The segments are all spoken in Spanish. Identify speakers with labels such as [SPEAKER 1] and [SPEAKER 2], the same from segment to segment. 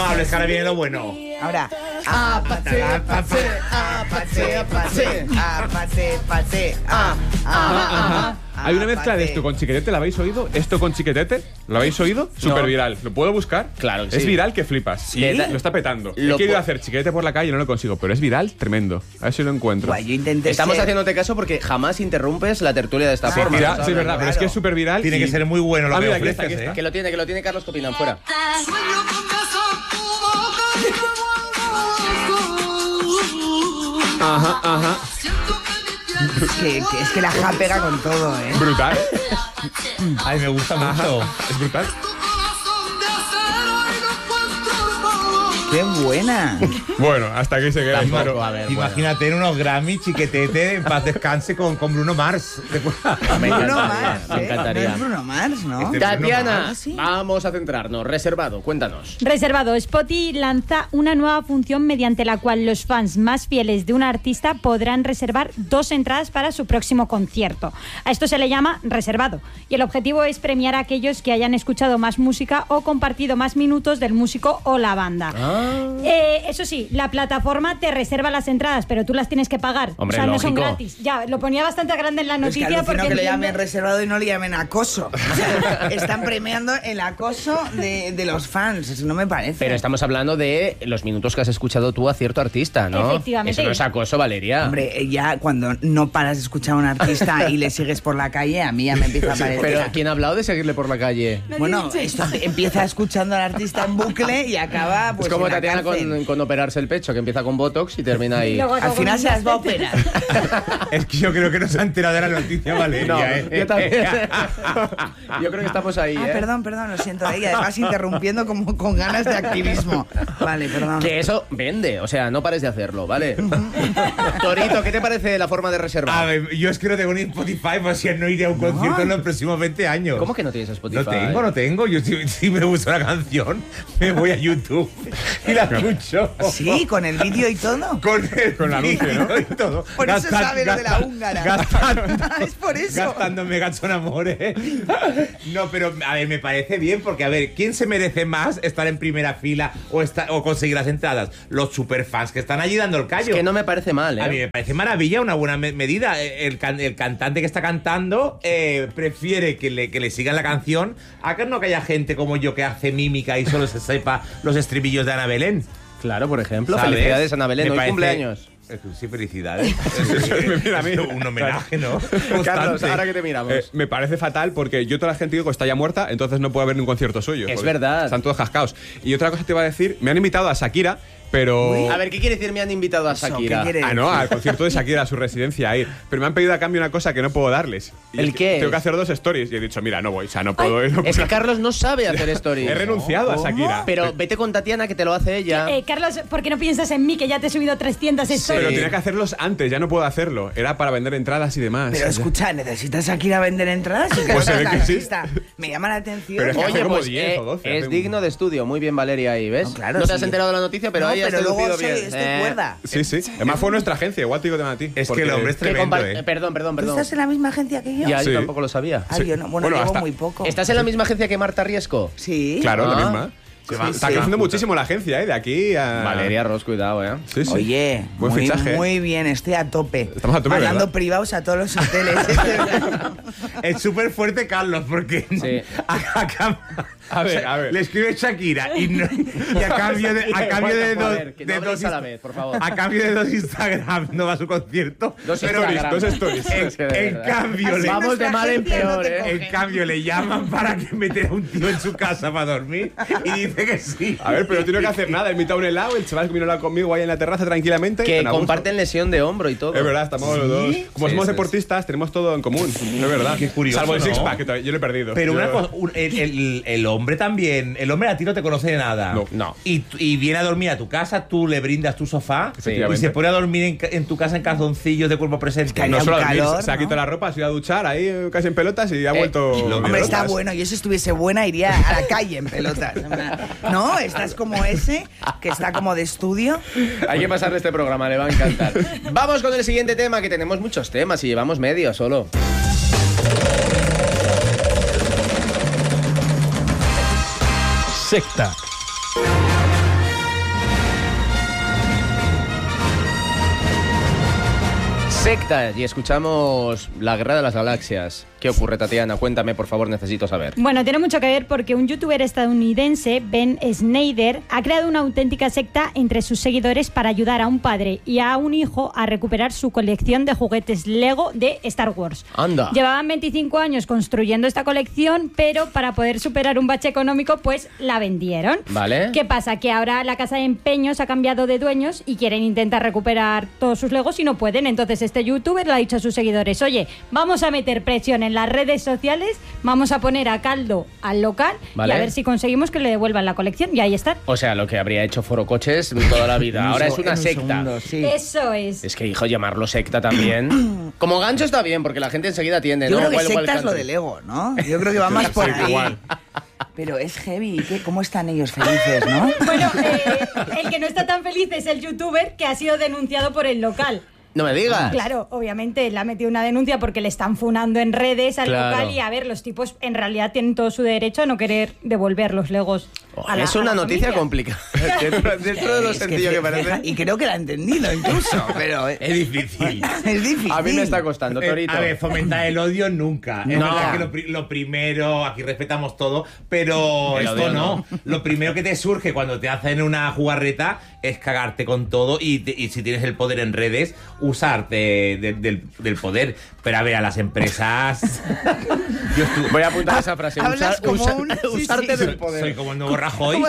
[SPEAKER 1] no hables, que ahora viene lo bueno.
[SPEAKER 2] Ahora.
[SPEAKER 3] Hay una mezcla de esto con Chiquetete, ¿la habéis oído? ¿Esto con Chiquetete? ¿Lo habéis oído? Súper viral. ¿Lo puedo buscar?
[SPEAKER 4] Claro que sí.
[SPEAKER 3] Es viral que flipas.
[SPEAKER 4] ¿Sí?
[SPEAKER 3] Lo está petando. He querido hacer Chiquetete por la calle y no lo consigo, pero es viral tremendo. A ver si lo encuentro.
[SPEAKER 2] Guay, yo intenté
[SPEAKER 4] Estamos
[SPEAKER 2] ser-
[SPEAKER 4] haciéndote caso porque jamás interrumpes la tertulia de esta forma.
[SPEAKER 3] Ya,
[SPEAKER 4] ¿sabes?
[SPEAKER 3] sí, es verdad, pero es que es súper viral.
[SPEAKER 1] Tiene que ser muy bueno lo que
[SPEAKER 3] mira, aquí
[SPEAKER 1] ofreces,
[SPEAKER 3] está, aquí está.
[SPEAKER 4] Que lo tiene Carlos Copinán, fuera.
[SPEAKER 3] Ajá.
[SPEAKER 2] Es que la ja pega con todo, ¿eh?
[SPEAKER 3] Brutal.
[SPEAKER 1] Ay, me gusta mucho.
[SPEAKER 3] Es brutal.
[SPEAKER 2] ¡Qué buena!
[SPEAKER 3] Bueno, hasta aquí se queda.
[SPEAKER 4] Tampoco,
[SPEAKER 3] Pero
[SPEAKER 4] a ver,
[SPEAKER 1] Imagínate en unos Grammy, Chiquetete, en paz descanse con Bruno Mars.
[SPEAKER 4] Me
[SPEAKER 2] Bruno
[SPEAKER 4] encantaría,
[SPEAKER 2] Mars,
[SPEAKER 4] me encantaría.
[SPEAKER 2] No es Bruno Mars, ¿no?
[SPEAKER 1] Este-
[SPEAKER 4] Tatiana,
[SPEAKER 2] Ah, sí.
[SPEAKER 4] vamos a centrarnos. Reservado, cuéntanos.
[SPEAKER 5] Reservado. Spotify lanza una nueva función mediante la cual los fans más fieles de un artista podrán reservar 2 entradas para su próximo concierto. A esto se le llama reservado. Y el objetivo es premiar a aquellos que hayan escuchado más música o compartido más minutos del músico o la banda. Eso sí, la plataforma te reserva las entradas, pero tú las tienes que pagar.
[SPEAKER 4] Hombre,
[SPEAKER 5] o sea, no son
[SPEAKER 4] lógico.
[SPEAKER 5] gratis. Ya, lo ponía bastante grande en la
[SPEAKER 2] Es que
[SPEAKER 5] noticia
[SPEAKER 2] alucino
[SPEAKER 5] porque
[SPEAKER 2] que le
[SPEAKER 5] entiendo-
[SPEAKER 2] llamen reservado y no le llamen acoso. O sea, están premiando el acoso de los fans. Eso no me parece.
[SPEAKER 4] Pero estamos hablando de los minutos que has escuchado tú a cierto artista, ¿no?
[SPEAKER 5] Efectivamente.
[SPEAKER 4] Eso no es acoso, Valeria.
[SPEAKER 2] Hombre, ya cuando no paras de escuchar a un artista y le sigues por la calle, a mí ya me empieza a parecer.
[SPEAKER 4] Pero ¿quién ha hablado de seguirle por la calle?
[SPEAKER 2] Bueno, esto empieza escuchando al artista en bucle y acaba pues
[SPEAKER 4] es como
[SPEAKER 2] en la
[SPEAKER 4] Tatiana
[SPEAKER 2] cárcel.
[SPEAKER 4] con operarse el pecho, que empieza con Botox y termina ahí.
[SPEAKER 5] Y luego
[SPEAKER 2] Al
[SPEAKER 5] acabo
[SPEAKER 2] final
[SPEAKER 5] con
[SPEAKER 2] se
[SPEAKER 5] un
[SPEAKER 2] las va a
[SPEAKER 5] bastante.
[SPEAKER 2] operar.
[SPEAKER 1] Es que yo creo que no se ha enterado de la noticia, Valeria.
[SPEAKER 4] No,
[SPEAKER 1] ¿eh?
[SPEAKER 4] yo también. Yo creo que estamos ahí,
[SPEAKER 2] Ah,
[SPEAKER 4] ¿eh?
[SPEAKER 2] perdón, lo siento. Y además interrumpiendo como con ganas de activismo. Vale, perdón.
[SPEAKER 4] Que eso vende, o sea, no pares de hacerlo, ¿vale? Torito, ¿qué te parece la forma de
[SPEAKER 1] A
[SPEAKER 4] reservar?
[SPEAKER 1] ver, yo es que no tengo ni Spotify, pues si no iré a un concierto en los próximos 20 años.
[SPEAKER 4] ¿Cómo que no tienes Spotify?
[SPEAKER 1] No tengo. Yo si me gusta la canción, me voy a YouTube y la escucho.
[SPEAKER 2] Sí, con el vídeo y todo.
[SPEAKER 1] Con el
[SPEAKER 3] anuncio, ¿no?
[SPEAKER 1] y todo.
[SPEAKER 2] Por eso sabe lo de la húngara. Es por eso.
[SPEAKER 1] Gastando Megas son amores. No, pero a ver, me parece bien porque, a ver, ¿quién se merece más estar en primera fila o conseguir las entradas? Los superfans que están allí dando el callo.
[SPEAKER 4] Es que no me parece mal, ¿eh?
[SPEAKER 1] A mí me parece maravilla, una buena medida. El cantante que está cantando prefiere que le sigan la canción a que no que haya gente como yo que hace mímica y solo se sepa los estribillos de Ana Belén.
[SPEAKER 4] Claro, por ejemplo.
[SPEAKER 1] ¿Sabes?
[SPEAKER 4] Felicidades, Ana Belén.
[SPEAKER 1] Me
[SPEAKER 4] Hoy
[SPEAKER 1] parece-
[SPEAKER 4] cumpleaños.
[SPEAKER 1] Sí, felicidades. Es un homenaje, ¿no?
[SPEAKER 4] Carlos,
[SPEAKER 1] Constante.
[SPEAKER 4] ahora que te miramos.
[SPEAKER 3] me parece fatal porque yo toda la gente digo que está ya muerta, entonces no puede haber ni un concierto suyo.
[SPEAKER 4] Es
[SPEAKER 3] porque
[SPEAKER 4] verdad.
[SPEAKER 3] Están todos cascados. Y otra cosa te iba a decir, me han invitado a Shakira, pero...
[SPEAKER 4] A ver, ¿qué quiere decir me han invitado a
[SPEAKER 2] Eso,
[SPEAKER 4] Shakira?
[SPEAKER 2] ¿qué quiere?
[SPEAKER 3] Ah, no, al concierto de Shakira, a su residencia a ir. Pero me han pedido a cambio una cosa que no puedo darles. Y
[SPEAKER 4] ¿El
[SPEAKER 3] es que
[SPEAKER 4] qué?
[SPEAKER 3] Tengo que hacer 2 stories. Y he dicho, mira, no voy, o sea, no puedo. no
[SPEAKER 4] Es que
[SPEAKER 3] puedo.
[SPEAKER 4] Carlos no sabe hacer stories.
[SPEAKER 3] He renunciado a Shakira.
[SPEAKER 4] Pero vete con Tatiana, que te lo hace ella.
[SPEAKER 5] Carlos, ¿por qué no piensas en mí, que ya te he subido 300
[SPEAKER 3] Pero
[SPEAKER 5] stories?
[SPEAKER 3] tenía que hacerlos antes, ya no puedo hacerlo. Era para vender entradas y demás.
[SPEAKER 2] Pero escucha, ¿necesitas aquí a vender entradas? Y
[SPEAKER 3] Pues se ve que sí.
[SPEAKER 2] Me llama la atención.
[SPEAKER 3] Pero es que
[SPEAKER 4] Oye,
[SPEAKER 3] hace como
[SPEAKER 4] pues
[SPEAKER 3] 10 o 12,
[SPEAKER 4] es
[SPEAKER 3] hace
[SPEAKER 4] digno de estudio. Muy bien, Valeria, ahí, ¿ves?
[SPEAKER 2] No, claro,
[SPEAKER 4] no te has
[SPEAKER 2] sí.
[SPEAKER 4] enterado de la noticia, pero
[SPEAKER 2] No,
[SPEAKER 4] ahí has
[SPEAKER 2] pero luego
[SPEAKER 4] deducido
[SPEAKER 2] soy-
[SPEAKER 4] bien.
[SPEAKER 2] estoy cuerda.
[SPEAKER 3] Sí, sí. Además fue nuestra agencia, igual te digo tema a ti.
[SPEAKER 1] Es que
[SPEAKER 3] porque-
[SPEAKER 1] el hombre es
[SPEAKER 4] Que
[SPEAKER 1] tremendo,
[SPEAKER 4] Perdón.
[SPEAKER 2] ¿Tú estás en la misma agencia que yo?
[SPEAKER 4] Ya,
[SPEAKER 3] Sí.
[SPEAKER 4] yo tampoco lo sabía.
[SPEAKER 2] Ah, yo no. Bueno,
[SPEAKER 3] Bueno,
[SPEAKER 2] llevo
[SPEAKER 3] hasta-
[SPEAKER 2] muy poco.
[SPEAKER 4] ¿Estás en la misma agencia que Marta Riesco?
[SPEAKER 2] Sí.
[SPEAKER 3] Claro, la
[SPEAKER 4] Ah.
[SPEAKER 3] misma. Está
[SPEAKER 2] sí.
[SPEAKER 3] creciendo muchísimo la agencia, de aquí a...
[SPEAKER 4] Valeria Ross, cuidado, ¿eh?
[SPEAKER 3] Sí, sí.
[SPEAKER 2] Oye,
[SPEAKER 3] Buen
[SPEAKER 2] muy,
[SPEAKER 3] fichaje.
[SPEAKER 2] muy bien, estoy a tope.
[SPEAKER 3] Estamos a tope,
[SPEAKER 2] Mandando
[SPEAKER 3] ¿verdad?
[SPEAKER 2] privados a todos los hoteles.
[SPEAKER 1] Es súper fuerte Carlos porque
[SPEAKER 4] Sí.
[SPEAKER 3] A ver.
[SPEAKER 1] le escribe Shakira y a cambio de
[SPEAKER 4] Joder, que no habléis a la vez, por favor.
[SPEAKER 1] a cambio de 2 Instagram no va a su concierto.
[SPEAKER 4] Dos
[SPEAKER 1] Pero
[SPEAKER 4] Instagram.
[SPEAKER 3] Dos stories.
[SPEAKER 4] Es que de
[SPEAKER 1] en
[SPEAKER 4] verdad.
[SPEAKER 1] cambio le
[SPEAKER 4] Vamos de mal en peor,
[SPEAKER 2] no te
[SPEAKER 4] ¿eh?
[SPEAKER 1] en cambio le llaman para que meta a un tío en su casa para dormir y dice que sí.
[SPEAKER 3] A ver, pero no tengo que hacer nada. He invitado un helado, el chaval que vino a hablar conmigo ahí en la terraza tranquilamente.
[SPEAKER 4] Que
[SPEAKER 3] tan a gusto.
[SPEAKER 4] comparten lesión de hombro y todo.
[SPEAKER 3] Es verdad, estamos los dos. Como
[SPEAKER 4] Sí,
[SPEAKER 3] somos
[SPEAKER 4] sí,
[SPEAKER 3] deportistas, tenemos todo en común. Es verdad.
[SPEAKER 1] Qué curioso,
[SPEAKER 3] Salvo el
[SPEAKER 1] ¿no?
[SPEAKER 3] six-pack, que todavía yo lo he perdido.
[SPEAKER 1] Pero
[SPEAKER 3] Yo-
[SPEAKER 1] una cosa, el hombre también, el hombre a ti no te conoce de nada.
[SPEAKER 3] No.
[SPEAKER 1] Y viene a dormir a tu casa, tú le brindas tu sofá y
[SPEAKER 3] Efectivamente.
[SPEAKER 1] se pone a dormir en tu casa en calzoncillos de cuerpo presente.
[SPEAKER 2] que haría
[SPEAKER 3] No
[SPEAKER 2] un
[SPEAKER 3] solo dormir,
[SPEAKER 2] calor,
[SPEAKER 3] se ha
[SPEAKER 2] ¿no?
[SPEAKER 3] quitado la ropa, se ha ido a duchar ahí casi en pelotas y ha vuelto.
[SPEAKER 2] Hombre, está
[SPEAKER 3] pelotas.
[SPEAKER 2] bueno. Yo si estuviese buena iría a la calle en pelotas. No, estás como ese, que está como de estudio.
[SPEAKER 4] Hay que pasarle este programa, le va a encantar. Vamos con el siguiente tema, que tenemos muchos temas y llevamos medio solo.
[SPEAKER 6] Secta.
[SPEAKER 4] Secta, y escuchamos La Guerra de las Galaxias. ¿Qué ocurre, Tatiana? Cuéntame, por favor, necesito saber.
[SPEAKER 5] Bueno, tiene mucho que ver porque un youtuber estadounidense, Ben Snyder, ha creado una auténtica secta entre sus seguidores para ayudar a un padre y a un hijo a recuperar su colección de juguetes Lego de Star Wars.
[SPEAKER 4] Anda.
[SPEAKER 5] Llevaban 25 años construyendo esta colección, pero para poder superar un bache económico, pues la vendieron.
[SPEAKER 4] Vale.
[SPEAKER 5] ¿Qué pasa? Que ahora la casa de empeños ha cambiado de dueños y quieren intentar recuperar todos sus Legos y no pueden. Entonces este youtuber le ha dicho a sus seguidores: oye, vamos a meter presión en las redes sociales, vamos a poner a caldo al local,
[SPEAKER 4] vale,
[SPEAKER 5] y a ver si conseguimos que le devuelvan la colección. Y ahí está.
[SPEAKER 4] O sea, lo que habría hecho Foro Coches toda la vida. Ahora es una secta.
[SPEAKER 2] Segundo, sí.
[SPEAKER 5] Eso es.
[SPEAKER 4] Es que, hijo, llamarlo secta también. Como gancho está bien, porque la gente enseguida atiende,
[SPEAKER 2] Yo
[SPEAKER 4] ¿no?
[SPEAKER 2] creo que
[SPEAKER 4] Wild
[SPEAKER 2] secta es lo
[SPEAKER 4] Country.
[SPEAKER 2] del ego, ¿no? Yo creo que va más por ahí.
[SPEAKER 3] igual.
[SPEAKER 2] Pero es heavy. ¿Cómo están ellos felices, no?
[SPEAKER 5] Bueno, el que no está tan feliz es el youtuber que ha sido denunciado por el local.
[SPEAKER 4] No me digas.
[SPEAKER 5] Claro, obviamente le ha metido una denuncia porque le están funando en redes al
[SPEAKER 4] Claro.
[SPEAKER 5] local, y a ver, los tipos en realidad tienen todo su derecho a no querer devolver los Legos.
[SPEAKER 4] Es una noticia
[SPEAKER 5] familia.
[SPEAKER 4] complicada. dentro de lo
[SPEAKER 2] Es
[SPEAKER 4] sencillo que parece.
[SPEAKER 2] Y creo que la ha entendido incluso, pero
[SPEAKER 1] Es difícil.
[SPEAKER 2] es difícil.
[SPEAKER 4] A mí me está costando, Torito.
[SPEAKER 1] A ver, fomentar el odio nunca. Es
[SPEAKER 4] No.
[SPEAKER 1] verdad que lo primero, aquí respetamos todo, pero
[SPEAKER 4] El
[SPEAKER 1] esto
[SPEAKER 4] odio
[SPEAKER 1] no. Lo primero que te surge cuando te hacen una jugarreta es cagarte con todo y si tienes el poder en redes, usarte del poder. Pero a ver, a las empresas...
[SPEAKER 4] Voy a apuntar esa frase.
[SPEAKER 2] Hablas como
[SPEAKER 4] usarte
[SPEAKER 2] sí.
[SPEAKER 4] del poder.
[SPEAKER 1] Soy como el nuevo Rajoy.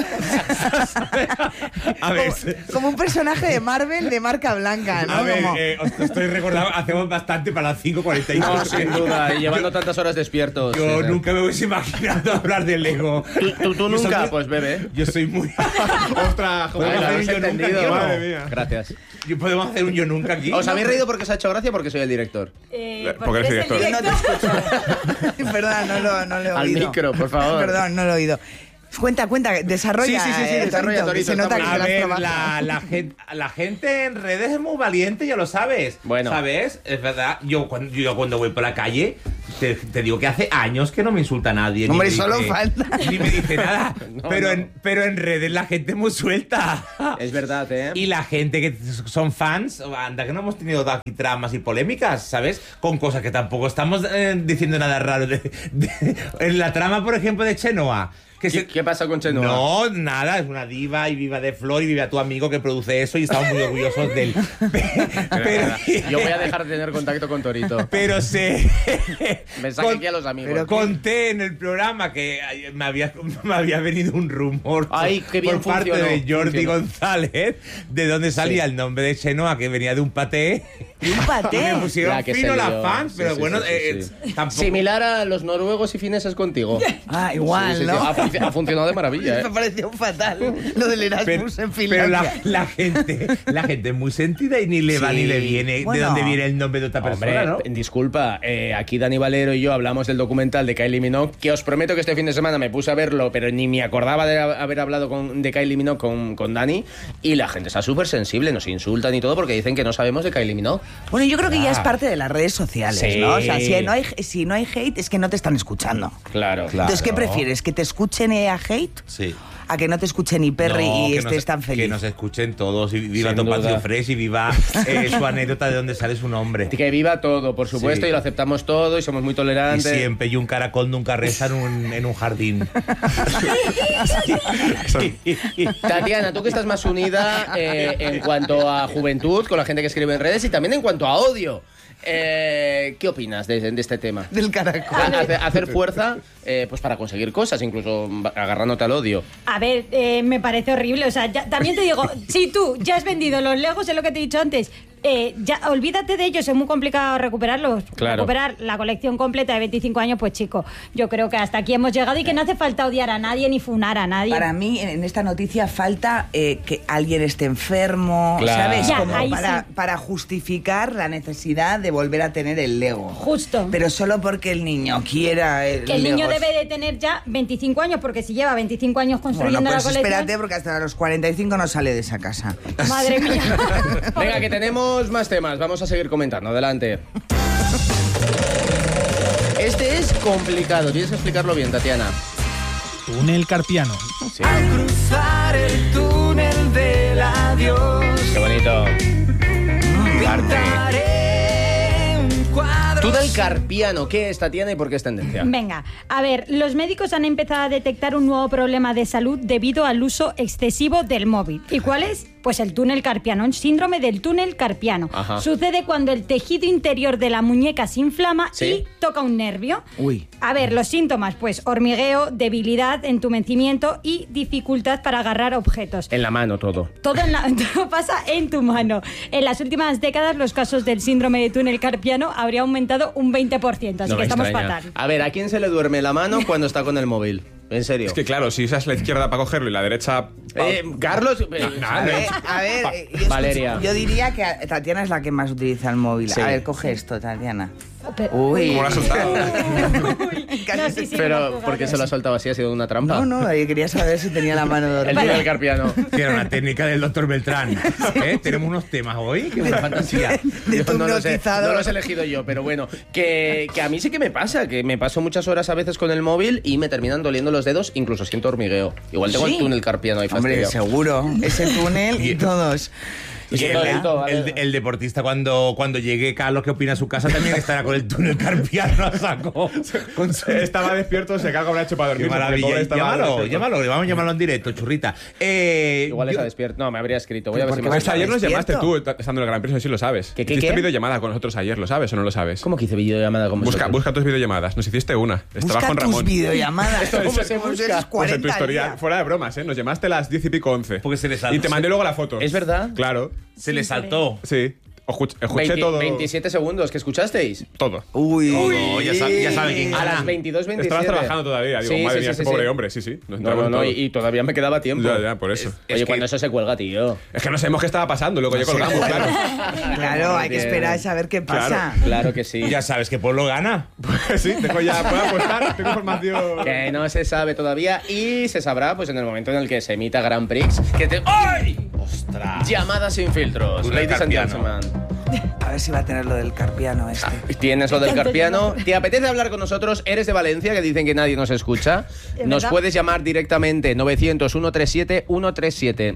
[SPEAKER 1] A ver,
[SPEAKER 2] Como un personaje de Marvel de marca blanca, ¿no?
[SPEAKER 1] a ver,
[SPEAKER 2] Como-
[SPEAKER 1] os estoy recordando, hacemos bastante para las 5:45.
[SPEAKER 4] No, sin duda. Y llevando tantas horas despiertos.
[SPEAKER 1] Yo
[SPEAKER 4] Sí, sí.
[SPEAKER 1] nunca me hubiese imaginado hablar de Lego.
[SPEAKER 4] ¿Tú
[SPEAKER 1] Yo
[SPEAKER 4] nunca?
[SPEAKER 1] soy-
[SPEAKER 4] Pues bebe.
[SPEAKER 1] Yo soy muy...
[SPEAKER 3] ¡Ostras!
[SPEAKER 1] Podemos
[SPEAKER 4] Ay, lo
[SPEAKER 1] hacer
[SPEAKER 4] habéis
[SPEAKER 1] un yo nunca
[SPEAKER 4] entendido.
[SPEAKER 1] aquí, ¿o no?
[SPEAKER 3] Madre mía.
[SPEAKER 4] Gracias.
[SPEAKER 1] ¿Podemos hacer un yo nunca aquí?
[SPEAKER 4] ¿Os habéis reído porque os ha hecho gracia o porque soy el director?
[SPEAKER 3] Porque eres director.
[SPEAKER 2] Yo no te escucho. Perdón, no lo he
[SPEAKER 4] Al
[SPEAKER 2] oído.
[SPEAKER 4] micro, por favor.
[SPEAKER 2] Perdón, no lo he oído. Cuenta, desarrolla.
[SPEAKER 4] Sí, desarrolla,
[SPEAKER 2] Torito, que se
[SPEAKER 4] Torito,
[SPEAKER 2] nota que
[SPEAKER 4] estamos-
[SPEAKER 1] A
[SPEAKER 2] te lo has
[SPEAKER 1] ver,
[SPEAKER 2] trabajado.
[SPEAKER 1] la gente en redes es muy valiente, ya lo sabes.
[SPEAKER 4] Bueno.
[SPEAKER 1] ¿Sabes? Es verdad. Yo cuando voy por la calle, te digo que hace años que no me insulta a nadie.
[SPEAKER 2] Hombre,
[SPEAKER 1] ni me
[SPEAKER 2] solo
[SPEAKER 1] dice-
[SPEAKER 2] falta.
[SPEAKER 1] Ni me dice nada.
[SPEAKER 4] No,
[SPEAKER 1] pero,
[SPEAKER 4] no.
[SPEAKER 1] pero en redes la gente es muy suelta.
[SPEAKER 4] Es verdad, ¿eh?
[SPEAKER 1] Y la gente que son fans, anda que no hemos tenido aquí tramas y polémicas, ¿sabes? Con cosas que tampoco estamos diciendo nada raro. En la trama, por ejemplo, de Chenoa.
[SPEAKER 4] ¿Qué pasa con Chenoa?
[SPEAKER 1] No, nada, es una diva y viva de Flor y vive a tu amigo que produce eso y estamos muy orgullosos de él. Pero,
[SPEAKER 4] Yo voy a dejar de tener contacto con Torito.
[SPEAKER 1] pero se...
[SPEAKER 4] Mensaje aquí a los amigos.
[SPEAKER 2] pero
[SPEAKER 1] Conté en el programa que me había venido un rumor
[SPEAKER 4] Ay, qué bien
[SPEAKER 1] por parte
[SPEAKER 4] funcionó,
[SPEAKER 1] de Jordi
[SPEAKER 4] funcionó.
[SPEAKER 1] González de dónde salía
[SPEAKER 4] Sí.
[SPEAKER 1] el nombre de Chenoa, que venía de un paté.
[SPEAKER 2] Y un
[SPEAKER 1] Y
[SPEAKER 2] paté.
[SPEAKER 1] me pusieron
[SPEAKER 4] La que
[SPEAKER 1] fino
[SPEAKER 4] se
[SPEAKER 1] las
[SPEAKER 4] lió.
[SPEAKER 1] fans,
[SPEAKER 4] Sí,
[SPEAKER 1] pero
[SPEAKER 4] sí,
[SPEAKER 1] bueno,
[SPEAKER 4] sí, sí.
[SPEAKER 1] tampoco...
[SPEAKER 4] Similar a los noruegos y fineses contigo.
[SPEAKER 2] Ah, igual,
[SPEAKER 4] Sí, sí, sí.
[SPEAKER 2] ¿no?
[SPEAKER 4] Ha funcionado de maravilla, ¿eh?
[SPEAKER 2] Me pareció fatal lo del Erasmus en
[SPEAKER 1] pero
[SPEAKER 2] Finlandia.
[SPEAKER 1] la gente es muy sentida y ni le va
[SPEAKER 4] Sí.
[SPEAKER 1] ni le viene
[SPEAKER 2] Bueno.
[SPEAKER 1] de dónde viene el nombre de otra persona,
[SPEAKER 4] Hombre,
[SPEAKER 1] ¿no?
[SPEAKER 4] disculpa, aquí Dani Valero y yo hablamos del documental de Kylie Minogue, que os prometo que este fin de semana me puse a verlo, pero ni me acordaba de haber hablado de Kylie Minogue con Dani, y la gente está súper sensible, nos insultan y todo porque dicen que no sabemos de Kylie Minogue.
[SPEAKER 2] Bueno, yo creo que ya es parte de las redes sociales,
[SPEAKER 4] Sí.
[SPEAKER 2] ¿no? O sea, si no hay hate, es que no te están escuchando.
[SPEAKER 4] Claro,
[SPEAKER 2] Entonces, ¿qué prefieres? ¿Que te escuchen a hate?
[SPEAKER 1] Sí.
[SPEAKER 2] ¿A que no te escuchen ni Perry
[SPEAKER 1] No,
[SPEAKER 2] y
[SPEAKER 1] que
[SPEAKER 2] estés
[SPEAKER 1] nos-
[SPEAKER 2] tan feliz?
[SPEAKER 1] Que nos escuchen todos y viva
[SPEAKER 4] Sin
[SPEAKER 1] Topacio
[SPEAKER 4] duda.
[SPEAKER 1] Fresh y viva su anécdota de dónde sale su nombre.
[SPEAKER 4] Que viva todo, por supuesto,
[SPEAKER 1] Sí.
[SPEAKER 4] y lo aceptamos todo y somos muy
[SPEAKER 1] Y
[SPEAKER 4] tolerantes.
[SPEAKER 1] siempre, y un caracol nunca reza en un jardín.
[SPEAKER 4] Tatiana, tú que estás más unida en cuanto a juventud, con la gente que escribe en redes y también en cuanto a odio. ¿Qué opinas de este tema?
[SPEAKER 2] Del caracol.
[SPEAKER 4] Hacer fuerza pues para conseguir cosas, incluso agarrándote al odio.
[SPEAKER 5] A ver, me parece horrible. O sea, también te digo, si tú ya has vendido los Legos, es lo que te he dicho antes, ya olvídate de ellos, es muy complicado recuperarlos.
[SPEAKER 4] Claro.
[SPEAKER 5] Recuperar la colección completa de 25 años, pues chico, yo creo que hasta aquí hemos llegado y que no hace falta odiar a nadie ni funar a nadie.
[SPEAKER 2] Para mí, en esta noticia falta que alguien esté enfermo,
[SPEAKER 4] Claro.
[SPEAKER 2] ¿sabes?
[SPEAKER 5] Ya,
[SPEAKER 2] Como
[SPEAKER 5] ahí
[SPEAKER 2] para justificar la necesidad de volver a tener el Lego.
[SPEAKER 5] Justo.
[SPEAKER 2] Pero solo porque el niño quiera el
[SPEAKER 5] Que el niño
[SPEAKER 2] Lego.
[SPEAKER 5] debe de tener ya 25 años, porque si lleva 25 años
[SPEAKER 2] Bueno,
[SPEAKER 5] construyendo
[SPEAKER 2] pues
[SPEAKER 5] la colección...
[SPEAKER 2] espérate, porque hasta los 45 no sale de esa casa.
[SPEAKER 5] Madre mía.
[SPEAKER 4] Venga, que tenemos más temas, vamos a seguir comentando, adelante. Este es complicado, tienes que explicarlo bien, Tatiana.
[SPEAKER 6] Túnel Carpiano.
[SPEAKER 4] Sí.
[SPEAKER 7] Cruzar el túnel del adiós.
[SPEAKER 4] Qué bonito.
[SPEAKER 7] Pintaré
[SPEAKER 4] Túnel carpiano, ¿qué es, Tatiana, y por qué es tendencia?
[SPEAKER 5] Venga, a ver, los médicos han empezado a detectar un nuevo problema de salud debido al uso excesivo del móvil. ¿Y cuál es? Pues el túnel carpiano, un síndrome del túnel carpiano.
[SPEAKER 4] Ajá.
[SPEAKER 5] Sucede cuando el tejido interior de la muñeca se inflama
[SPEAKER 4] ¿Sí?
[SPEAKER 5] y toca un nervio.
[SPEAKER 2] Uy.
[SPEAKER 5] A ver, los síntomas, pues hormigueo, debilidad, entumecimiento y dificultad para agarrar objetos.
[SPEAKER 4] En la mano todo.
[SPEAKER 5] Todo pasa en tu mano. En las últimas décadas los casos del síndrome de túnel carpiano habría aumentado un 20%, así
[SPEAKER 4] No
[SPEAKER 5] que
[SPEAKER 4] me
[SPEAKER 5] estamos
[SPEAKER 4] extraña.
[SPEAKER 5] fatal.
[SPEAKER 4] A ver, ¿a quién se le duerme la mano cuando está con el móvil? En serio.
[SPEAKER 3] Es que claro, si usas la izquierda para cogerlo y la derecha...
[SPEAKER 4] Carlos...
[SPEAKER 2] A ver,
[SPEAKER 4] Valeria.
[SPEAKER 2] yo diría que Tatiana es la que más utiliza el móvil.
[SPEAKER 4] Sí.
[SPEAKER 2] A ver, coge esto, Tatiana.
[SPEAKER 5] Pero-
[SPEAKER 2] Uy.
[SPEAKER 3] ¿Cómo lo has soltado?
[SPEAKER 5] No, sí, sí,
[SPEAKER 4] Pero,
[SPEAKER 5] no,
[SPEAKER 4] ¿por qué se lo ha soltado así? ¿Ha sido una trampa?
[SPEAKER 2] No, quería saber si tenía la mano
[SPEAKER 4] El
[SPEAKER 2] dormida.
[SPEAKER 4] túnel carpiano.
[SPEAKER 1] Que era una técnica del doctor Beltrán. Tenemos unos temas hoy. Qué buena fantasía.
[SPEAKER 2] De
[SPEAKER 4] Yo no los
[SPEAKER 2] hipnotizador.
[SPEAKER 4] he elegido yo, pero bueno, que a mí sí que me pasa, que me paso muchas horas a veces con el móvil y me terminan doliendo los dedos, incluso siento hormigueo. Igual tengo
[SPEAKER 2] ¿Sí?
[SPEAKER 4] el túnel carpiano ahí
[SPEAKER 2] Hombre,
[SPEAKER 4] fastidiado.
[SPEAKER 2] seguro. Ese túnel y todos.
[SPEAKER 1] Y el deportista cuando llegue, Carlos, que opina su casa, también estará con el túnel carpiano a saco.
[SPEAKER 3] Estaba despierto, se caga, habrá hecho para
[SPEAKER 1] Qué
[SPEAKER 3] dormir.
[SPEAKER 1] maravilla. Llámalo, vamos a llamarlo en directo, churrita.
[SPEAKER 4] Igual
[SPEAKER 1] Yo-
[SPEAKER 4] está despierto. No, me habría escrito. Voy a ver si me
[SPEAKER 3] Pues ayer nos
[SPEAKER 2] ¿Despierto?
[SPEAKER 3] llamaste tú, estando en el Gran Premio, si lo sabes.
[SPEAKER 4] ¿Qué?
[SPEAKER 3] Hiciste videollamada con nosotros ayer, ¿lo sabes o no lo sabes?
[SPEAKER 4] ¿Cómo que hice videollamada con vosotros?
[SPEAKER 3] Busca tus videollamadas. Nos hiciste una. Estabas
[SPEAKER 2] Busca
[SPEAKER 3] con
[SPEAKER 2] tus
[SPEAKER 3] Ramón.
[SPEAKER 2] videollamadas.
[SPEAKER 4] Esto cómo se busca.
[SPEAKER 2] Esos
[SPEAKER 3] Pues en tu
[SPEAKER 2] 40
[SPEAKER 3] historial,
[SPEAKER 2] días.
[SPEAKER 3] fuera de bromas, ¿eh? Nos llamaste a las 10 y pico 11.
[SPEAKER 1] Porque se les saltó.
[SPEAKER 3] Y te mandé luego la foto.
[SPEAKER 4] ¿Es verdad?
[SPEAKER 3] Claro.
[SPEAKER 1] Se le saltó.
[SPEAKER 3] Sí. Escuché todo.
[SPEAKER 4] 27 segundos, ¿que escuchasteis?
[SPEAKER 3] Todo.
[SPEAKER 2] Uy.
[SPEAKER 1] No, ya sabe quién
[SPEAKER 4] A
[SPEAKER 1] gana.
[SPEAKER 4] las 22:27.
[SPEAKER 3] Estabas trabajando todavía. Digo,
[SPEAKER 4] Sí,
[SPEAKER 3] madre
[SPEAKER 4] sí,
[SPEAKER 3] mía,
[SPEAKER 4] sí,
[SPEAKER 3] este
[SPEAKER 4] sí,
[SPEAKER 3] pobre
[SPEAKER 4] sí.
[SPEAKER 3] hombre. Sí, sí. Nos
[SPEAKER 4] No,
[SPEAKER 3] entramos todos.
[SPEAKER 4] y todavía me quedaba tiempo.
[SPEAKER 3] Ya, por eso.
[SPEAKER 4] Oye,
[SPEAKER 1] Es
[SPEAKER 4] cuando
[SPEAKER 1] que-
[SPEAKER 4] eso se cuelga, tío.
[SPEAKER 3] Es que no sabemos qué estaba pasando, luego ya colgamos, claro.
[SPEAKER 2] Claro, hay que esperar a saber qué pasa.
[SPEAKER 4] Claro que sí.
[SPEAKER 1] Ya sabes que pueblo gana.
[SPEAKER 3] Pues sí, puedo apostar, tengo información.
[SPEAKER 4] Que no se sabe todavía y se sabrá pues en el momento en el que se emita Grand Prix. Que te... ¡Ay!
[SPEAKER 1] ¡Ostras!
[SPEAKER 4] Llamadas sin filtros.
[SPEAKER 1] Túnel
[SPEAKER 4] Ladies and
[SPEAKER 1] carpiano.
[SPEAKER 4] gentlemen.
[SPEAKER 2] A ver si va a tener lo del carpiano este.
[SPEAKER 4] Tienes lo del carpiano. ¿Te apetece hablar con nosotros? ¿Eres de Valencia? Que dicen que nadie nos escucha.
[SPEAKER 5] ¿Es
[SPEAKER 4] Nos
[SPEAKER 5] verdad?
[SPEAKER 4] puedes llamar directamente 900-137-137.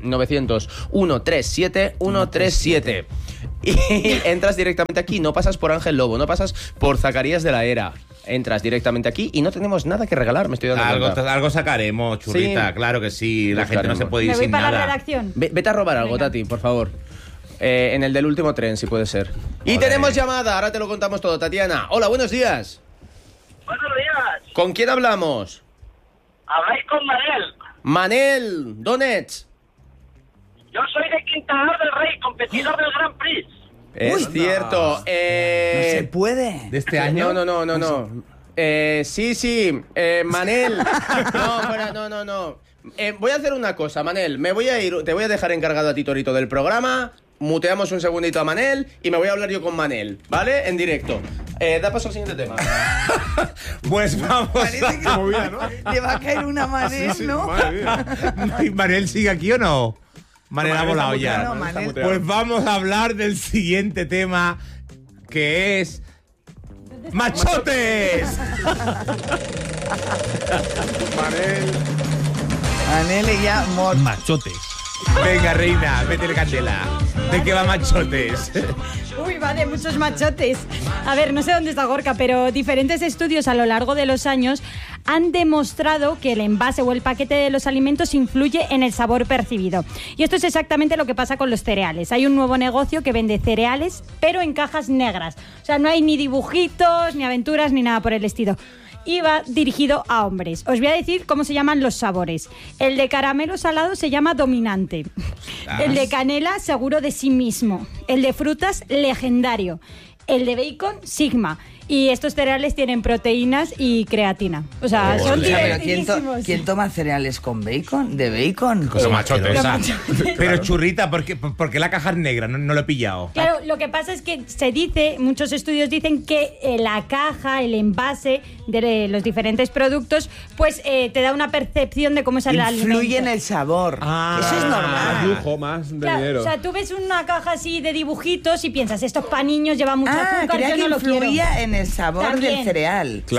[SPEAKER 4] 900-137-137. Y entras directamente aquí. No pasas por Ángel Lobo, no pasas por Zacarías de la Era. Entras directamente aquí y no tenemos nada que regalar, me estoy dando cuenta.
[SPEAKER 1] Algo sacaremos, churrita.
[SPEAKER 4] Sí.
[SPEAKER 1] Claro que sí. La gente no se
[SPEAKER 4] Buscaremos.
[SPEAKER 1] puede ir
[SPEAKER 5] Me voy
[SPEAKER 1] sin
[SPEAKER 5] para la
[SPEAKER 1] nada.
[SPEAKER 5] redacción.
[SPEAKER 4] Vete a robar algo,
[SPEAKER 5] Venga.
[SPEAKER 4] Tati, por favor. En el del último tren, si puede ser. Y
[SPEAKER 1] Joder.
[SPEAKER 4] tenemos llamada, ahora te lo contamos todo. Tatiana, hola, buenos días.
[SPEAKER 7] Buenos días.
[SPEAKER 4] ¿Con quién hablamos?
[SPEAKER 7] Habláis con Manel.
[SPEAKER 4] Manel, Donets.
[SPEAKER 7] Yo soy de Quintanar del Rey, competidor del Grand Prix.
[SPEAKER 4] Es cierto.
[SPEAKER 2] No se puede.
[SPEAKER 1] ¿De este año?
[SPEAKER 4] No. Sí, Manel. No, fuera, no. Voy a hacer una cosa, Manel. Me voy a ir, te voy a dejar encargado a ti, Torito, del programa. Muteamos un segundito a Manel y me voy a hablar yo con Manel, ¿vale? En directo. Da paso al siguiente tema.
[SPEAKER 1] Pues vamos.
[SPEAKER 2] Parece que le va a caer una Manel, ¿no?
[SPEAKER 3] Madre mía.
[SPEAKER 1] ¿Manel sigue aquí o no? Manel ha
[SPEAKER 3] Manel
[SPEAKER 1] volado
[SPEAKER 3] está
[SPEAKER 1] ya.
[SPEAKER 3] muteado,
[SPEAKER 2] No,
[SPEAKER 3] Manel está
[SPEAKER 2] Manel.
[SPEAKER 3] muteado.
[SPEAKER 1] Pues vamos a hablar del siguiente tema, que es... ¡Machotes!
[SPEAKER 2] Manel y ya
[SPEAKER 6] Machotes.
[SPEAKER 1] Venga, reina, métele candela. ¿De qué va Machotes?
[SPEAKER 5] Uy, va de muchos machotes. A ver, no sé dónde está Gorka, pero diferentes estudios a lo largo de los años han demostrado que el envase o el paquete de los alimentos influye en el sabor percibido. Y esto es exactamente lo que pasa con los cereales. Hay un nuevo negocio que vende cereales, pero en cajas negras. O sea, no hay ni dibujitos, ni aventuras, ni nada por el estilo. Y va dirigido a hombres. Os voy a decir cómo se llaman los sabores. El de caramelo salado se llama dominante. El de canela, seguro de sí mismo. El de frutas, legendario. El de bacon, sigma. Y estos cereales tienen proteínas y creatina. O sea, son
[SPEAKER 2] Pero
[SPEAKER 5] divertidísimos.
[SPEAKER 2] ¿quién toma cereales con bacon? ¿De bacon?
[SPEAKER 1] Cosa machotes.
[SPEAKER 5] Claro.
[SPEAKER 1] Pero churrita, ¿por qué la caja es negra? No lo he pillado.
[SPEAKER 5] Claro, lo que pasa es que se dice, muchos estudios dicen que la caja, el envase de los diferentes productos, pues te da una percepción de cómo es el alimento.
[SPEAKER 2] Influye en el sabor.
[SPEAKER 1] Ah.
[SPEAKER 2] Eso es
[SPEAKER 3] Más
[SPEAKER 2] normal.
[SPEAKER 3] lujo, más de
[SPEAKER 5] Claro,
[SPEAKER 3] dinero.
[SPEAKER 5] o sea, tú ves una caja así de dibujitos y piensas, esto es para niños, lleva mucho
[SPEAKER 2] Ah,
[SPEAKER 5] azúcar,
[SPEAKER 2] creía
[SPEAKER 5] yo
[SPEAKER 2] que
[SPEAKER 5] no lo quiero.
[SPEAKER 2] influía en el sabor
[SPEAKER 5] También.
[SPEAKER 2] del cereal.
[SPEAKER 3] Claro.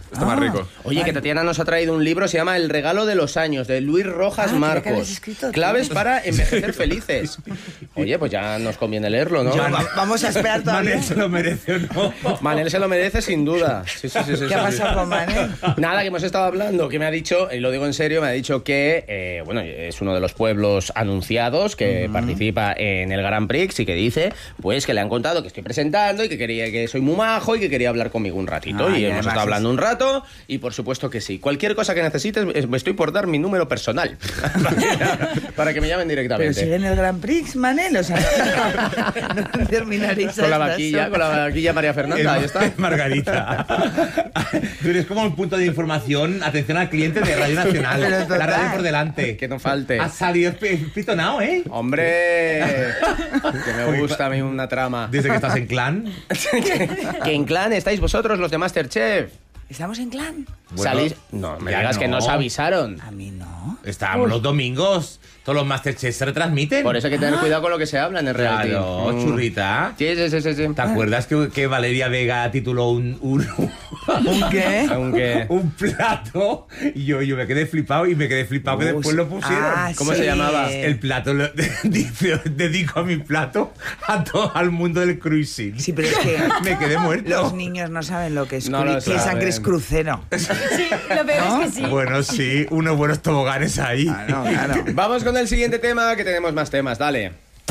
[SPEAKER 3] Está más rico.
[SPEAKER 4] Oye, que Tatiana nos ha traído un libro, se llama El regalo de los años, de Luis Rojas
[SPEAKER 2] ¿qué
[SPEAKER 4] Marcos.
[SPEAKER 2] habías escrito tú?
[SPEAKER 4] Claves para envejecer felices. Oye, pues ya nos conviene leerlo, ¿no?
[SPEAKER 2] Vamos a esperar todavía.
[SPEAKER 1] ¿Manel se lo merece o no?
[SPEAKER 4] Manel se lo merece sin duda. Sí,
[SPEAKER 2] ¿Qué ha pasado con Manel?
[SPEAKER 4] Nada, que hemos estado hablando, que me ha dicho, y lo digo en serio, me ha dicho que, bueno, es uno de los pueblos anunciados que participa en el Grand Prix y que dice, pues, que le han contado que estoy presentando y que quería que soy muy majo y que quería hablar conmigo un ratito.
[SPEAKER 2] Ay,
[SPEAKER 4] Y hemos
[SPEAKER 2] además
[SPEAKER 4] estado hablando un rato y por supuesto que sí. Cualquier cosa que necesites, me estoy por dar mi número personal para que me llamen
[SPEAKER 2] Pero
[SPEAKER 4] directamente.
[SPEAKER 2] sigue en el Grand Prix, Manel, o sea, no terminaréis
[SPEAKER 4] Con la
[SPEAKER 2] hasta
[SPEAKER 4] vaquilla,
[SPEAKER 2] eso.
[SPEAKER 4] con la vaquilla María Fernanda, ahí está.
[SPEAKER 1] Margarita. Tú eres como un punto de información, atención al cliente de Radio Nacional.
[SPEAKER 2] Pero total.
[SPEAKER 1] La radio por delante.
[SPEAKER 4] Que no falte.
[SPEAKER 1] Has salido pitonado, ¿eh?
[SPEAKER 4] Hombre, que me gusta a mí una trama.
[SPEAKER 1] Desde que estás en clan.
[SPEAKER 4] Que en clan estáis vosotros, los de Masterchef.
[SPEAKER 2] ¿Estamos en clan?
[SPEAKER 1] Bueno,
[SPEAKER 4] Salís. No, me
[SPEAKER 1] ya
[SPEAKER 4] digas que
[SPEAKER 1] no.
[SPEAKER 4] nos avisaron.
[SPEAKER 2] A mí no.
[SPEAKER 1] Estábamos los domingos. Todos los Masterchef se retransmiten.
[SPEAKER 4] Por eso hay que tener cuidado con lo que se habla en el reality.
[SPEAKER 1] Claro,
[SPEAKER 4] Mm.
[SPEAKER 1] churrita.
[SPEAKER 4] Sí.
[SPEAKER 1] ¿Te acuerdas que Valeria Vega tituló
[SPEAKER 2] ¿Un qué?
[SPEAKER 4] Aunque.
[SPEAKER 1] un plato? Y yo me quedé flipado que después lo pusieron.
[SPEAKER 4] ¿Cómo se llamaba?
[SPEAKER 1] El plato, dice, dedico a mi plato a todo al mundo del cruising.
[SPEAKER 2] Sí, pero es que
[SPEAKER 1] Me quedé muerto.
[SPEAKER 2] los niños no saben lo que es
[SPEAKER 4] No lo
[SPEAKER 2] piensan
[SPEAKER 4] saben.
[SPEAKER 2] que es crucero.
[SPEAKER 5] Sí, lo peor es que sí.
[SPEAKER 1] Bueno, sí, unos buenos toboganes ahí.
[SPEAKER 2] Claro.
[SPEAKER 4] Vamos con el siguiente tema, que tenemos más temas. Dale.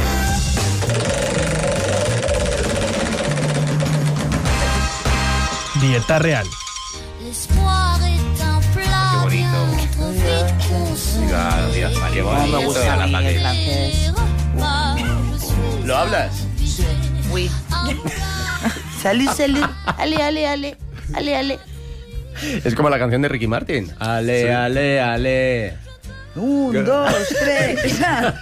[SPEAKER 6] Dieta real.
[SPEAKER 8] L'espoir est un plat
[SPEAKER 1] Qué bonito.
[SPEAKER 8] bien trop vite consommé.
[SPEAKER 1] Qué
[SPEAKER 2] No me gusta a mí el francés.
[SPEAKER 4] ¿Lo hablas?
[SPEAKER 2] Oui. Salud. Ale.
[SPEAKER 4] Es como la canción de Ricky Martin. Ale, ale, ale.
[SPEAKER 2] 1, 2, 3.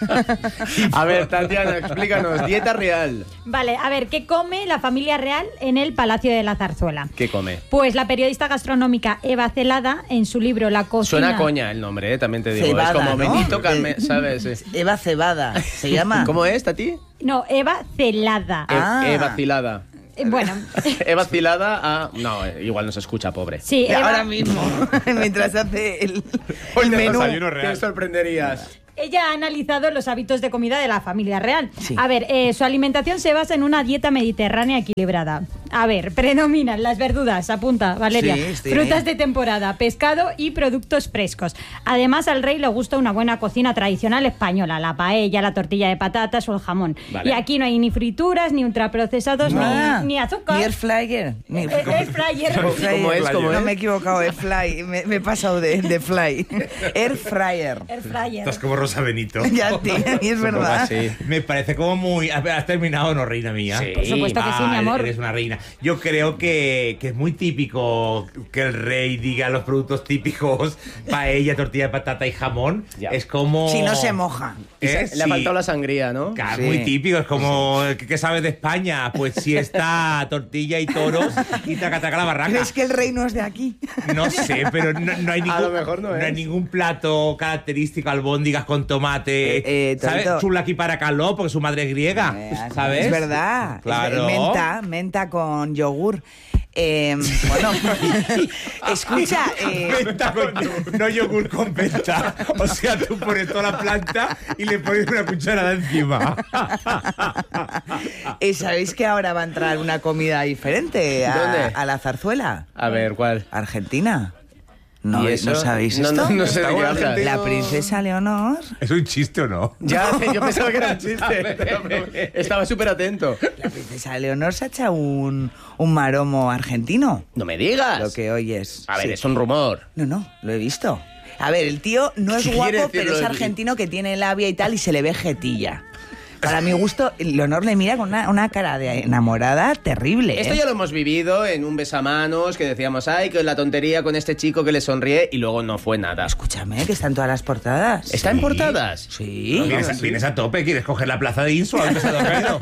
[SPEAKER 4] A ver, Tatiana, explícanos. Dieta real.
[SPEAKER 5] Vale, a ver, ¿qué come la familia real en el Palacio de la Zarzuela?
[SPEAKER 4] ¿Qué come?
[SPEAKER 5] Pues la periodista gastronómica Eva Celada, en su libro La cocina...
[SPEAKER 4] Suena a coña el nombre, también te digo.
[SPEAKER 2] Cebada,
[SPEAKER 4] es como
[SPEAKER 2] ¿no?
[SPEAKER 4] Benito Carmen, ¿sabes? Sí.
[SPEAKER 2] Eva Cebada, se llama.
[SPEAKER 4] ¿Cómo es, Tati?
[SPEAKER 5] No, Eva Celada.
[SPEAKER 2] Ah.
[SPEAKER 4] He vacilada.
[SPEAKER 5] Bueno,
[SPEAKER 4] He vacilada a... No, igual no se escucha, pobre.
[SPEAKER 5] sí, Eva...
[SPEAKER 2] Ahora mismo, mientras hace el
[SPEAKER 3] Hoy de
[SPEAKER 2] menú.
[SPEAKER 3] desayuno
[SPEAKER 4] Te
[SPEAKER 3] real.
[SPEAKER 4] sorprenderías.
[SPEAKER 5] Ella ha analizado los hábitos de comida de la familia real.
[SPEAKER 2] Sí.
[SPEAKER 5] A ver, su alimentación se basa en una dieta mediterránea equilibrada. A ver, predominan las verduras, apunta Valeria,
[SPEAKER 2] Sí, estoy
[SPEAKER 5] frutas
[SPEAKER 2] ahí.
[SPEAKER 5] de temporada, pescado y productos frescos. Además, al rey le gusta una buena cocina tradicional española, la paella, la tortilla de patatas o el jamón.
[SPEAKER 4] Vale.
[SPEAKER 5] Y aquí no hay ni frituras, ni ultraprocesados, ni azúcar.
[SPEAKER 2] Ni air fryer. Ni-
[SPEAKER 5] Air fryer.
[SPEAKER 2] ¿Cómo
[SPEAKER 4] es? ¿Cómo
[SPEAKER 2] No
[SPEAKER 4] es?
[SPEAKER 2] me he equivocado, air fly. Me he pasado de fly. Air fryer.
[SPEAKER 5] Air fryer.
[SPEAKER 1] Estás como Rosa Benito.
[SPEAKER 2] Ya, tío, y es
[SPEAKER 4] Supongo
[SPEAKER 2] verdad.
[SPEAKER 4] así.
[SPEAKER 1] Me parece como muy... ¿Has terminado, no, reina mía?
[SPEAKER 4] Sí.
[SPEAKER 5] Por supuesto que sí, mi amor.
[SPEAKER 1] Eres una reina. Yo creo que es muy típico que el rey diga los productos típicos, paella, tortilla de patata y jamón.
[SPEAKER 4] Ya.
[SPEAKER 1] Es como...
[SPEAKER 2] Si no se moja.
[SPEAKER 4] Le ha
[SPEAKER 1] Sí.
[SPEAKER 4] faltado la sangría, ¿no?
[SPEAKER 1] Claro,
[SPEAKER 2] Sí.
[SPEAKER 1] muy típico, es como ¿qué sabes de España? Pues si está tortilla y toros y taca la barraca.
[SPEAKER 2] ¿Crees que el rey no es de aquí?
[SPEAKER 1] No sé, pero no hay ningún,
[SPEAKER 4] lo mejor no
[SPEAKER 1] hay
[SPEAKER 4] es.
[SPEAKER 1] ningún plato característico, albóndigas con tomate, ¿sabes?
[SPEAKER 2] Torito.
[SPEAKER 1] Chulaki para caló, porque su madre es griega, ¿sabes?
[SPEAKER 2] Es verdad.
[SPEAKER 1] Claro.
[SPEAKER 2] Menta con yogur. Bueno, escucha.
[SPEAKER 1] Menta con no yogur con menta. O sea, tú pones toda la planta y le pones una cucharada encima.
[SPEAKER 2] ¿Sabéis que ahora va a entrar una comida diferente
[SPEAKER 4] ¿Dónde?
[SPEAKER 2] a la zarzuela?
[SPEAKER 4] A ver, ¿cuál?
[SPEAKER 2] Argentina. ¿No,
[SPEAKER 4] ¿Y eso?
[SPEAKER 2] ¿no sabéis
[SPEAKER 4] No,
[SPEAKER 2] esto?
[SPEAKER 4] no sé de qué hablas.
[SPEAKER 2] La princesa Leonor.
[SPEAKER 1] ¿Es un chiste o no?
[SPEAKER 4] Ya, yo pensaba que era un chiste. Estaba súper atento.
[SPEAKER 2] La princesa Leonor se ha echado un maromo argentino.
[SPEAKER 4] No me digas.
[SPEAKER 2] Lo que oyes.
[SPEAKER 4] A ver,
[SPEAKER 2] Sí.
[SPEAKER 4] es un rumor.
[SPEAKER 2] No, lo he visto. A ver, el tío no es
[SPEAKER 4] ¿Qué quiere
[SPEAKER 2] guapo,
[SPEAKER 4] decir
[SPEAKER 2] pero
[SPEAKER 4] lo
[SPEAKER 2] es
[SPEAKER 4] de-
[SPEAKER 2] argentino que tiene labia y tal y se le ve jetilla. Para mi gusto, Leonor le mira con una cara de enamorada terrible.
[SPEAKER 4] Esto ya lo hemos vivido en un besamanos que decíamos, ay, que la tontería con este chico que le sonríe y luego no fue nada.
[SPEAKER 2] Escúchame, que está en todas las portadas.
[SPEAKER 4] ¿Está en portadas?
[SPEAKER 2] Sí.
[SPEAKER 1] Vienes a tope, quieres coger la plaza de Insua, antes de Caído.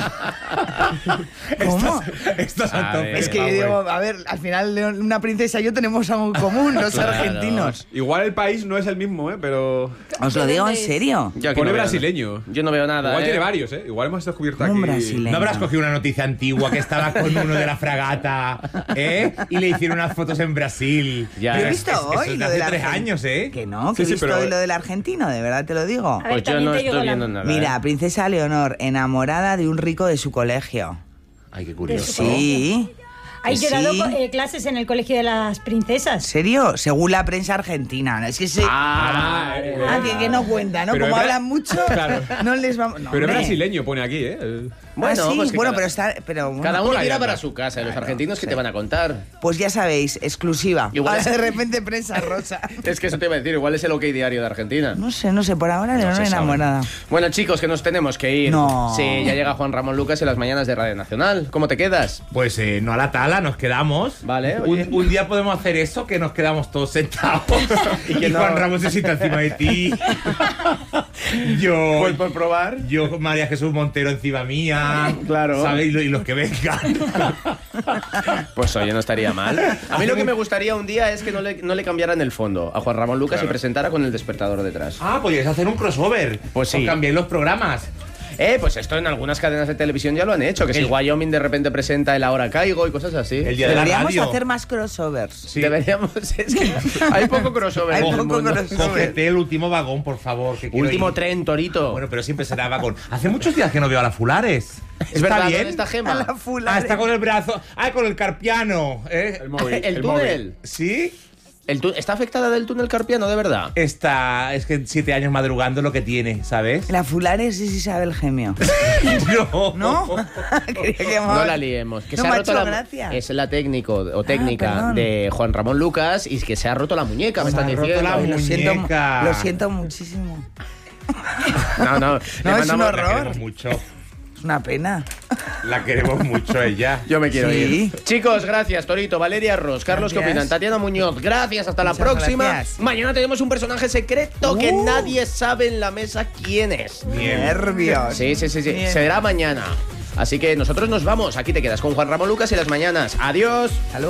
[SPEAKER 2] ¿Cómo?
[SPEAKER 1] Estás a
[SPEAKER 4] A
[SPEAKER 1] tope.
[SPEAKER 4] ver.
[SPEAKER 2] Es que yo digo, a ver, al final una princesa y yo tenemos algo en común, los
[SPEAKER 4] Claro.
[SPEAKER 2] argentinos.
[SPEAKER 3] Igual el país no es el mismo, pero
[SPEAKER 2] Os lo digo en serio.
[SPEAKER 4] Yo aquí
[SPEAKER 3] pone
[SPEAKER 4] no veo
[SPEAKER 3] brasileño.
[SPEAKER 4] nada. Yo no veo nada.
[SPEAKER 3] Igual tiene varios, ¿eh? Igual hemos descubierto
[SPEAKER 2] Un
[SPEAKER 3] aquí...
[SPEAKER 2] brasileño.
[SPEAKER 1] ¿No habrás cogido una noticia antigua que estaba con uno de la fragata, y le hicieron unas fotos en Brasil?
[SPEAKER 4] Ya.
[SPEAKER 2] Yo he
[SPEAKER 1] Pero
[SPEAKER 2] visto
[SPEAKER 1] eso
[SPEAKER 2] hoy
[SPEAKER 1] es de
[SPEAKER 2] lo
[SPEAKER 1] hace
[SPEAKER 2] del
[SPEAKER 1] 3 años, ¿eh?
[SPEAKER 2] Que no, que
[SPEAKER 3] Sí,
[SPEAKER 2] he
[SPEAKER 3] sí,
[SPEAKER 2] visto
[SPEAKER 3] pero-
[SPEAKER 2] hoy lo del argentino, de verdad te lo digo.
[SPEAKER 5] A ver,
[SPEAKER 4] Pues yo
[SPEAKER 5] también
[SPEAKER 4] no
[SPEAKER 5] te digo
[SPEAKER 4] estoy
[SPEAKER 5] la-
[SPEAKER 4] viendo nada.
[SPEAKER 2] Mira, princesa Leonor, enamorada de un rico de su colegio.
[SPEAKER 1] Ay, qué curioso.
[SPEAKER 2] Sí.
[SPEAKER 5] Ay, yo he dado
[SPEAKER 2] Sí.
[SPEAKER 5] clases en el colegio de las
[SPEAKER 2] ¿En
[SPEAKER 5] princesas.
[SPEAKER 2] serio? Según la prensa argentina. ¿No? Es que sí.
[SPEAKER 4] Ah,
[SPEAKER 2] que no cuenta, ¿no?
[SPEAKER 3] Pero
[SPEAKER 2] Como
[SPEAKER 3] es
[SPEAKER 2] hablan mucho,
[SPEAKER 3] Claro.
[SPEAKER 2] no les vamos... No,
[SPEAKER 3] Pero es
[SPEAKER 2] hombre.
[SPEAKER 3] brasileño, pone aquí, ¿eh?
[SPEAKER 4] bueno,
[SPEAKER 2] Ah, sí,
[SPEAKER 4] pues que
[SPEAKER 2] bueno,
[SPEAKER 4] cada-
[SPEAKER 2] pero está... Pero, bueno,
[SPEAKER 4] Cada uno
[SPEAKER 3] por ahí
[SPEAKER 4] tira
[SPEAKER 3] anda.
[SPEAKER 4] para su casa. ¿Y los argentinos qué te van a contar?
[SPEAKER 2] Pues ya sabéis, exclusiva.
[SPEAKER 4] Igual
[SPEAKER 2] Ahora
[SPEAKER 4] es-
[SPEAKER 2] de repente prensa rosa.
[SPEAKER 4] Es que eso te iba a decir, igual es el OK Diario de Argentina.
[SPEAKER 2] No sé, por ahora
[SPEAKER 4] No
[SPEAKER 2] Leonor
[SPEAKER 4] se sabe.
[SPEAKER 2] enamorada.
[SPEAKER 4] Bueno, chicos, que nos tenemos que ir.
[SPEAKER 2] No.
[SPEAKER 4] Sí, ya llega Juan Ramón Lucas en las mañanas de Radio Nacional. ¿Cómo te quedas?
[SPEAKER 1] Pues no a la tala, nos quedamos.
[SPEAKER 4] Vale, oye.
[SPEAKER 1] Un día podemos hacer eso, que nos quedamos todos sentados. y
[SPEAKER 4] que no-
[SPEAKER 1] Juan Ramón se sienta encima de ti. Yo.
[SPEAKER 4] Pues por probar.
[SPEAKER 1] Yo, María Jesús Montero encima mía.
[SPEAKER 4] Claro.
[SPEAKER 1] ¿Sabes? Y los que vengan.
[SPEAKER 4] Pues oye, no estaría mal. A mí lo que me gustaría un día es que no le cambiaran el fondo a Juan Ramón Lucas y presentara con el despertador detrás.
[SPEAKER 1] Ah, podrías hacer un crossover.
[SPEAKER 4] Pues sí.
[SPEAKER 1] Os cambiéis los programas.
[SPEAKER 4] Pues esto en algunas cadenas de televisión ya lo han hecho. Que si
[SPEAKER 1] El-
[SPEAKER 4] Wyoming de repente presenta el Ahora Caigo y cosas así.
[SPEAKER 1] El día de la
[SPEAKER 2] Deberíamos
[SPEAKER 1] radio.
[SPEAKER 2] hacer más crossovers.
[SPEAKER 1] Sí.
[SPEAKER 4] Deberíamos. Es que hay poco crossover.
[SPEAKER 2] Hay
[SPEAKER 4] en el
[SPEAKER 2] poco
[SPEAKER 4] mundo.
[SPEAKER 2] crossover.
[SPEAKER 1] Cógete el último vagón, por favor. Que quiero
[SPEAKER 4] Último
[SPEAKER 1] ir.
[SPEAKER 4] tren, Torito.
[SPEAKER 1] Bueno, pero siempre será vagón. Hace muchos días que no veo a la Fulares.
[SPEAKER 4] es verdad,
[SPEAKER 1] ¿Está bien?
[SPEAKER 4] ¿dónde está
[SPEAKER 2] A
[SPEAKER 4] Gema?
[SPEAKER 2] la fulana.
[SPEAKER 1] Ah, está con el brazo. Ah, con el carpiano.
[SPEAKER 3] El móvil.
[SPEAKER 4] El túnel.
[SPEAKER 1] ¿Sí?
[SPEAKER 4] ¿Está afectada del túnel carpiano, de verdad?
[SPEAKER 1] Está. Es que 7 años madrugando lo que tiene, ¿sabes?
[SPEAKER 2] La Fulares es Isabel Gemio.
[SPEAKER 1] No.
[SPEAKER 2] ¿No? Quería que
[SPEAKER 4] No la liemos. Que
[SPEAKER 2] No
[SPEAKER 4] se
[SPEAKER 2] me
[SPEAKER 4] ha
[SPEAKER 2] ha
[SPEAKER 4] roto
[SPEAKER 2] hecho
[SPEAKER 4] la
[SPEAKER 2] gracia.
[SPEAKER 4] Es la técnico o técnica
[SPEAKER 2] perdón.
[SPEAKER 4] de Juan Ramón Lucas y que se ha roto la muñeca, me
[SPEAKER 1] Se ha
[SPEAKER 4] están
[SPEAKER 1] roto
[SPEAKER 4] diciendo.
[SPEAKER 1] la
[SPEAKER 2] Ay,
[SPEAKER 1] muñeca.
[SPEAKER 2] lo siento muchísimo.
[SPEAKER 4] No,
[SPEAKER 2] No, es un
[SPEAKER 1] La
[SPEAKER 2] horror.
[SPEAKER 1] queremos mucho.
[SPEAKER 2] Es una pena.
[SPEAKER 1] La queremos mucho ella.
[SPEAKER 4] Yo me quiero
[SPEAKER 2] Sí.
[SPEAKER 4] ir. Chicos, gracias, Torito, Valeria Ross, Carlos, ¿qué
[SPEAKER 2] Gracias.
[SPEAKER 4] opinan? Tatiana Muñoz, gracias, hasta la
[SPEAKER 2] Muchas
[SPEAKER 4] próxima.
[SPEAKER 2] gracias.
[SPEAKER 4] Mañana tenemos un personaje secreto que nadie sabe en la mesa quién es.
[SPEAKER 1] Bien.
[SPEAKER 2] Nervios.
[SPEAKER 4] Sí.
[SPEAKER 2] Bien.
[SPEAKER 4] Será mañana. Así que nosotros nos vamos. Aquí te quedas con Juan Ramón Lucas y las mañanas. Adiós.
[SPEAKER 2] Salud.